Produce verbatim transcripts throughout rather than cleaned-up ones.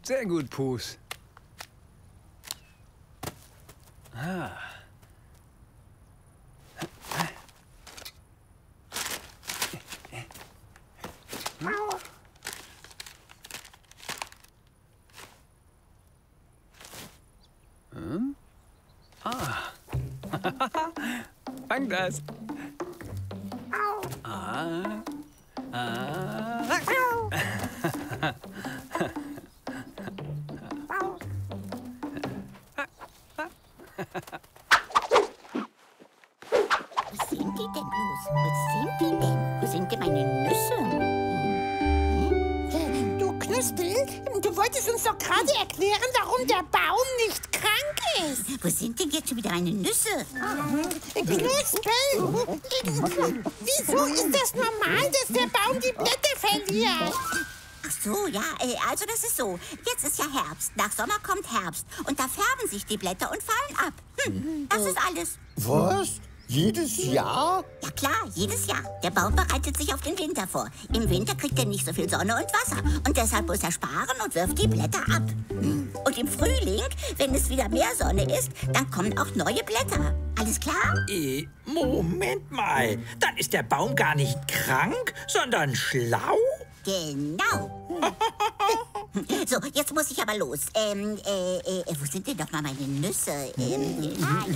Sehr gut, Pus. Ah. Hm? Ah. Fang das. Ah. Ah. Was sind die denn bloß? Was sind die denn? Wo sind denn meine Nüsse? Äh, Du Knuspel, du wolltest uns doch gerade erklären, warum der Baum nicht krank ist. Wo sind denn jetzt schon wieder meine Nüsse? Knuspel, wieso ist das normal, dass der Baum die Blätter verliert? Ach so, ja, äh, also das ist so. Jetzt ist ja Herbst. Nach Sommer kommt Herbst. Und da färben sich die Blätter und fallen ab. Hm, das ist alles. Was? Jedes Jahr? Ja klar, jedes Jahr. Der Baum bereitet sich auf den Winter vor. Im Winter kriegt er nicht so viel Sonne und Wasser. Und deshalb muss er sparen und wirft die Blätter ab. Und im Frühling, wenn es wieder mehr Sonne ist, dann kommen auch neue Blätter. Alles klar? Äh, Moment mal. Dann ist der Baum gar nicht krank, sondern schlau? Genau. So, jetzt muss ich aber los. Ähm, äh, äh, wo sind denn doch mal meine Nüsse? Ähm,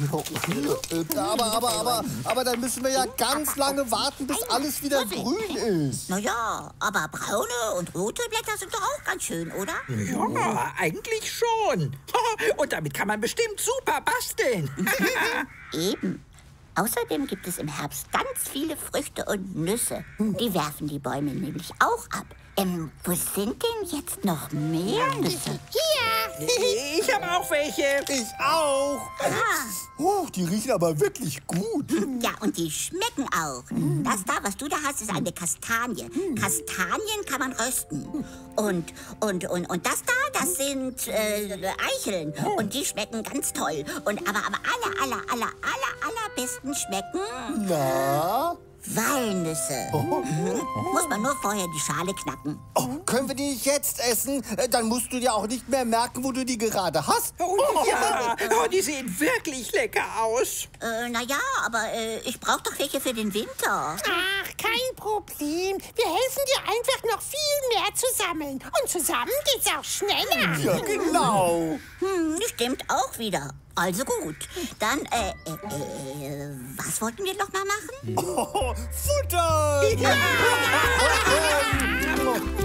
äh, Aber, aber, aber, aber dann müssen wir ja ganz lange warten, bis alles wieder grün ist. Naja, aber braune und rote Blätter sind doch auch ganz schön, oder? Ja, eigentlich schon. Und damit kann man bestimmt super basteln. Eben. Außerdem gibt es im Herbst ganz viele Früchte und Nüsse. Die werfen die Bäume nämlich auch ab. Ähm, wo sind denn jetzt noch mehr Nüsse? Hier! Ich habe auch welche. Ich auch. Ah, Oh, die riechen aber wirklich gut. ja, und die schmecken auch. Das da, was du da hast, ist eine Kastanie. Kastanien kann man rösten. Und, und, und, und das da, das sind äh, Eicheln. Und die schmecken ganz toll. Und aber, aber aller, aller, aller, aller, allerbesten schmecken Na? Walnüsse. Mhm. Muss man nur vorher die Schale knacken. Oh, können wir die nicht jetzt essen? Äh, Dann musst du dir auch nicht mehr merken, wo du die gerade hast. Oh ja, oh, die sehen wirklich lecker aus. Äh, naja, aber äh, ich brauche doch welche für den Winter. Ach, kein Problem. Wir helfen dir einfach noch viel mehr zu sammeln. Und zusammen geht's auch schneller. Ja, genau. Hm, stimmt auch wieder. Also gut. Dann, äh, äh, äh, was wollten wir noch mal machen? Oh, Futter! Ja!